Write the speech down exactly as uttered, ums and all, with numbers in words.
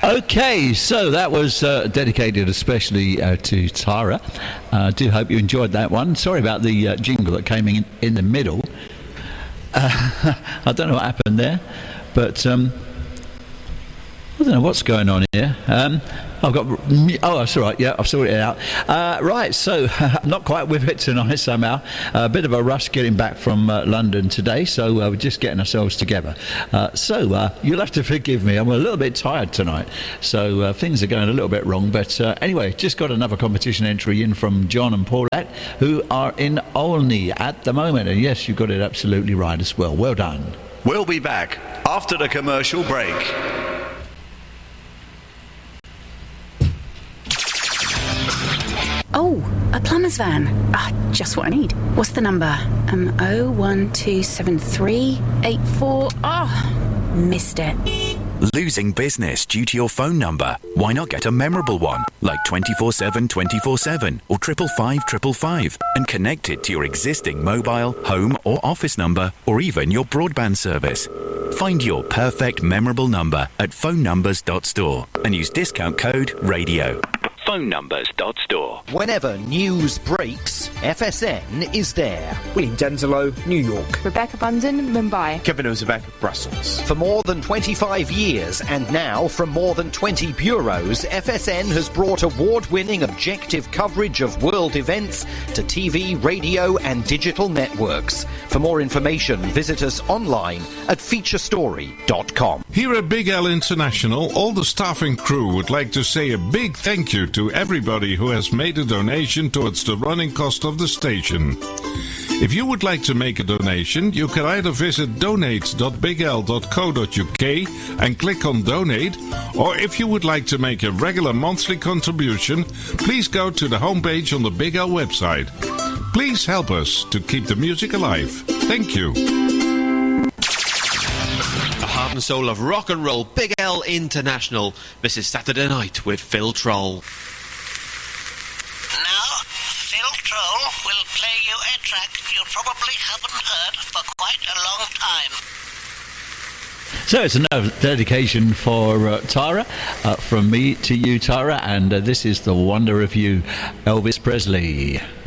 Okay, so that was uh, dedicated especially uh, to Tara. I uh, do hope you enjoyed that one. Sorry about the uh, jingle that came in in the middle. Uh, I don't know what happened there, but um, I don't know what's going on here. Um, I've got... Oh, that's all right. Yeah, I've sorted it out. Uh, right, so I'm not quite with it tonight somehow. A bit of a rush getting back from uh, London today, so uh, we're just getting ourselves together. Uh, so uh, you'll have to forgive me. I'm a little bit tired tonight, so uh, things are going a little bit wrong. But uh, anyway, just got another competition entry in from John and Paulette, who are in Olney at the moment. And yes, you got it absolutely right as well. Well done. We'll be back after the commercial break. Oh, a plumber's van. Ah, just what I need. What's the number? Um, oh one two seven three eight four. Oh, missed it. Losing business due to your phone number? Why not get a memorable one, like twenty-four seven twenty-four seven or triple five triple five, and connect it to your existing mobile, home or office number, or even your broadband service. Find your perfect memorable number at phone numbers dot store and use discount code RADIO. phone numbers dot store. Whenever news breaks, F S N is there. William Denzelo, New York. Rebecca Bunden, Mumbai. Kevin Ozebek, Brussels. For more than twenty-five years, and now from more than twenty bureaus, F S N has brought award-winning objective coverage of world events to T V, radio and digital networks. For more information, visit us online at feature story dot com. Here at Big L International, all the staff and crew would like to say a big thank you to everybody who has made a donation towards the running cost of the station. If you would like to make a donation, you can either visit donate dot big l dot co dot u k and click on donate, or if you would like to make a regular monthly contribution, please go to the homepage on the Big L website. Please help us to keep the music alive. Thank you. The heart and soul of rock and roll, Big L International. This is Saturday Night with Phil Troll. Now, Phil Troll will play you a track you probably haven't heard for quite a long time. So it's another dedication for uh, Tara, uh, from me to you, Tara, and uh, this is The Wonder of You, Elvis Presley.